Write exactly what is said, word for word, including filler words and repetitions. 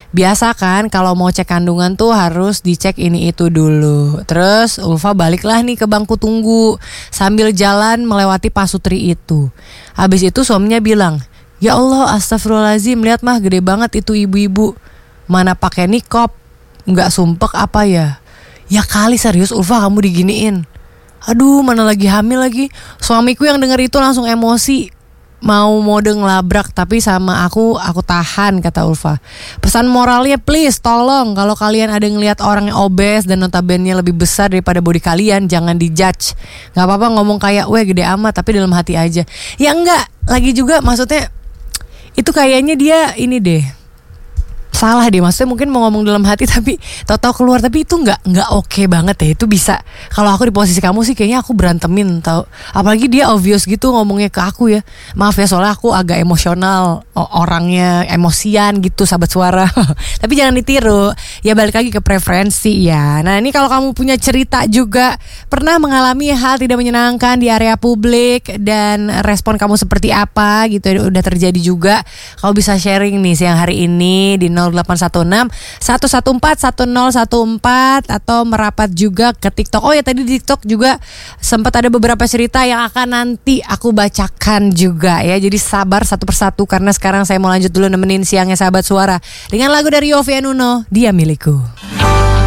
Biasa kan kalau mau cek kandungan tuh harus dicek ini itu dulu. Terus Ulfa baliklah nih ke bangku tunggu sambil jalan melewati pasutri itu. Habis itu suaminya bilang, "Ya Allah, astagfirullahaladzim, lihat mah gede banget itu ibu-ibu. Mana pakai nikop, nggak sumpek apa ya?" Ya kali serius Ulfa kamu diginiin. Aduh, mana lagi hamil lagi. Suamiku yang denger itu langsung emosi. Mau mode ngelabrak, tapi sama aku aku tahan, kata Ulfa. Pesan moralnya, please tolong kalau kalian ada ngelihat orang yang obes dan notabene lebih besar daripada body kalian, jangan dijudge. Gak apa-apa ngomong kayak weh gede amat, tapi dalam hati aja. Ya enggak, lagi juga maksudnya itu kayaknya dia ini deh, salah deh, maksudnya mungkin mau ngomong dalam hati tapi tahu-tahu keluar, tapi itu nggak nggak oke banget ya. Itu bisa, kalau aku di posisi kamu sih kayaknya aku berantemin tau. Apalagi dia obvious gitu ngomongnya ke aku ya. Maaf ya soalnya aku agak emosional, orangnya emosian gitu sahabat suara. Tapi jangan ditiru. Ya balik lagi ke preferensi ya. Nah ini kalau kamu punya cerita juga pernah mengalami hal tidak menyenangkan di area publik dan respon kamu seperti apa gitu, udah terjadi juga, kamu bisa sharing nih siang hari ini di nol delapan satu enam satu satu empat satu nol satu empat atau merapat juga ke TikTok. Oh ya tadi di TikTok juga sempat ada beberapa cerita yang akan nanti aku bacakan juga ya. Jadi sabar satu persatu karena sekarang saya mau lanjut dulu nemenin siangnya sahabat suara dengan lagu dari Yovie and Uno, Dia Milikku.